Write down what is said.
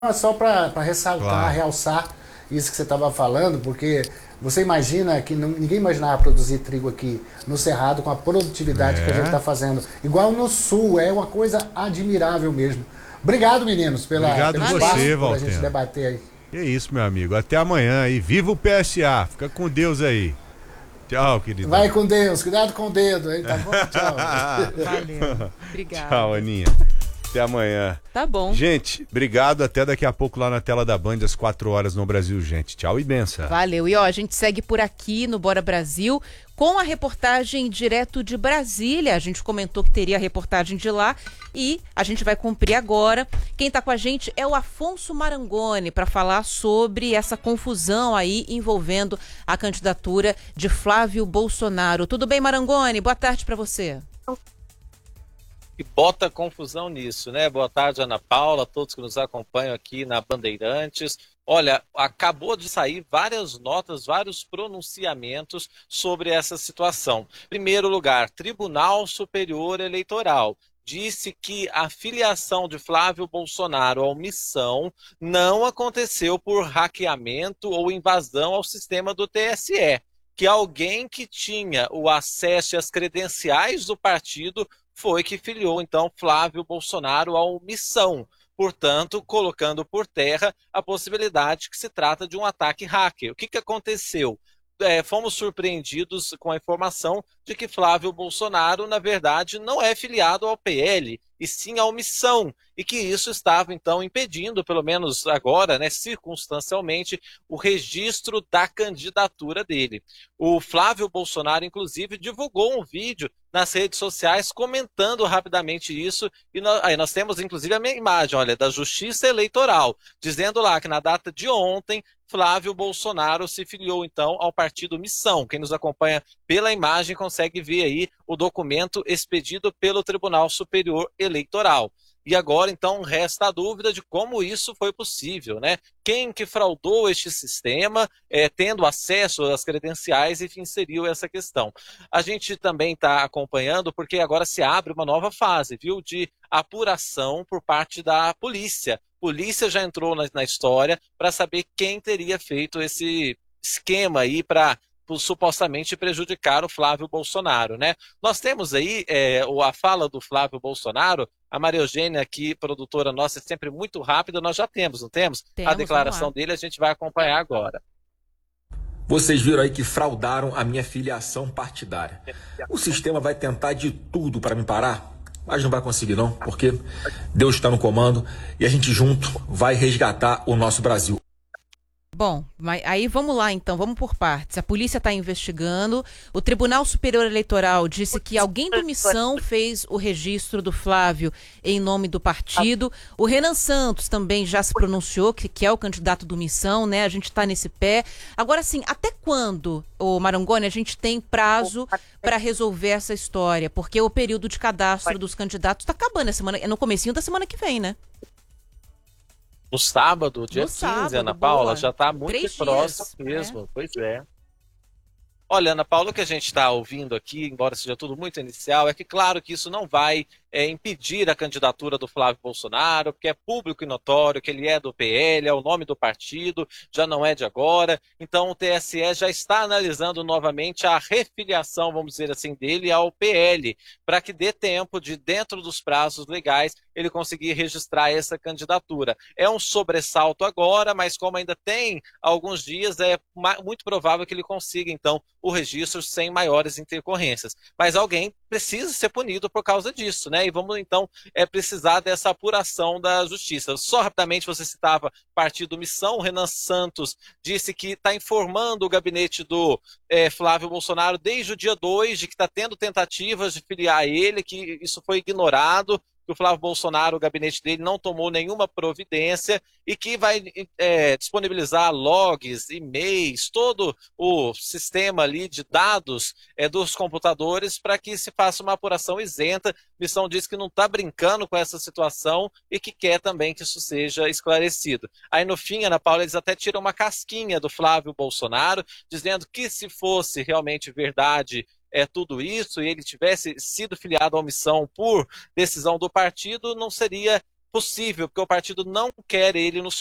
Só para ressaltar, Claro. realçar isso que você estava falando, porque você imagina que ninguém imaginava produzir trigo aqui no Cerrado com a produtividade que a gente É. está fazendo. Igual no Sul, é uma coisa admirável mesmo. Obrigado, meninos, Obrigado pelo você, espaço, por a gente Valteno. debater aí. Que isso, meu amigo. Até amanhã e viva o PSA. Fica com Deus aí. Tchau, Vai queridão. com Deus, cuidado com o dedo, hein? Tá bom? Tchau. Valeu. Tchau, Obrigada. Aninha. Até amanhã. Tá bom. Gente, obrigado. Até daqui a pouco lá na tela da Band, às 4 horas no Brasil, gente. Tchau e benção. Valeu. E ó, a gente segue por aqui no Bora Brasil com a reportagem direto de Brasília. A gente comentou que teria a reportagem de lá e a gente vai cumprir agora. Quem está com a gente é o Afonso Marangoni para falar sobre essa confusão aí envolvendo a candidatura de Flávio Bolsonaro. Tudo bem, Marangoni? Boa tarde para você. E bota confusão nisso, né? Boa tarde, Ana Paula, todos que nos acompanham aqui na Bandeirantes. Olha, acabou de sair várias notas, vários pronunciamentos sobre essa situação. Primeiro lugar, Tribunal Superior Eleitoral disse que a filiação de Flávio Bolsonaro à omissão não aconteceu por hackeamento ou invasão ao sistema do TSE, que alguém que tinha o acesso às credenciais do partido foi que filiou, então, Flávio Bolsonaro à omissão, portanto, colocando por terra a possibilidade que se trata de um ataque hacker. O que aconteceu? Fomos surpreendidos com a informação de que Flávio Bolsonaro, na verdade, não é filiado ao PL, e sim à omissão, e que isso estava, então, impedindo, pelo menos agora, né, circunstancialmente, o registro da candidatura dele. O Flávio Bolsonaro, inclusive, divulgou um vídeo nas redes sociais comentando rapidamente isso, e aí nós temos, inclusive, a minha imagem, olha, da Justiça Eleitoral, dizendo lá que na data de ontem, Flávio Bolsonaro se filiou, então, ao partido Missão. Quem nos acompanha pela imagem consegue ver aí o documento expedido pelo Tribunal Superior Eleitoral. E agora, então, resta a dúvida de como isso foi possível, né? Quem que fraudou este sistema, tendo acesso às credenciais e inseriu essa questão. A gente também está acompanhando porque agora se abre uma nova fase, viu, de apuração por parte da polícia. A polícia já entrou na história para saber quem teria feito esse esquema aí para supostamente prejudicar o Flávio Bolsonaro, né? Nós temos aí a fala do Flávio Bolsonaro, a Maria Eugênia aqui, produtora nossa, é sempre muito rápida, nós já temos, não temos? A Temos, vamos declaração lá. dele a gente vai acompanhar agora. Vocês viram aí que fraudaram a minha filiação partidária. O sistema vai tentar de tudo para me parar, mas não vai conseguir não, porque Deus está no comando e a gente junto vai resgatar o nosso Brasil. Bom, mas aí vamos lá então, vamos por partes. A polícia está investigando, o Tribunal Superior Eleitoral disse que alguém do Missão fez o registro do Flávio em nome do partido. O Renan Santos também já se pronunciou, que é o candidato do Missão, né? A gente está nesse pé. Agora sim, até quando, ô Marangoni, a gente tem prazo para resolver essa história? Porque o período de cadastro dos candidatos está acabando é no comecinho da semana que vem, né? No sábado, dia No 15, sábado, Ana Paula, boa. já está muito 3 próximo dias, mesmo. Pois é. Olha, Ana Paula, o que a gente está ouvindo aqui, embora seja tudo muito inicial, é que claro que isso não vai impedir a candidatura do Flávio Bolsonaro, porque é público e notório que ele é do PL, é o nome do partido, já não é de agora. Então o TSE já está analisando novamente a refiliação, vamos dizer assim, dele ao PL, para que dê tempo de, dentro dos prazos legais, ele conseguir registrar essa candidatura. É um sobressalto agora, mas como ainda tem alguns dias, é muito provável que ele consiga, então, o registro sem maiores intercorrências. Mas alguém precisa ser punido por causa disso, né? E vamos, então, precisar dessa apuração da justiça. Só rapidamente, você citava partido Missão, o Renan Santos disse que está informando o gabinete do Flávio Bolsonaro desde o dia 2, de que está tendo tentativas de filiar ele, que isso foi ignorado, que o Flávio Bolsonaro, o gabinete dele, não tomou nenhuma providência e que vai disponibilizar logs, e-mails, todo o sistema ali de dados dos computadores para que se faça uma apuração isenta. Missão diz que não está brincando com essa situação e que quer também que isso seja esclarecido. Aí no fim, Ana Paula, eles até tiram uma casquinha do Flávio Bolsonaro, dizendo que se fosse realmente verdade tudo isso e ele tivesse sido filiado à omissão por decisão do partido, não seria possível, porque o partido não quer ele no